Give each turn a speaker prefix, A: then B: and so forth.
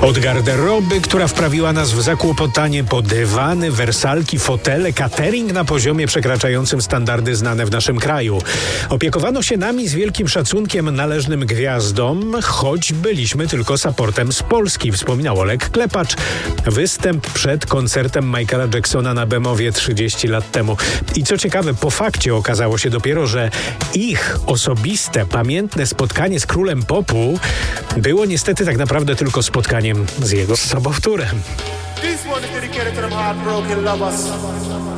A: Od garderoby, która wprawiła nas w zakłopotanie, po dywany, wersalki, fotele, catering na poziomie przekraczającym standardy znane w naszym kraju. Opiekowano się nami z wielkim szacunkiem należnym gwiazdom, choć byliśmy tylko supportem z Polski, wspominał Oleg Klepacz. Występ przed koncertem Michaela Jacksona na Bemowie 30 lat temu. I co ciekawe, po fakcie okazało się dopiero, że ich osobiste, pamiętne spotkanie z królem popu było niestety tak naprawdę tylko spotkaniem z jego sobowtórem.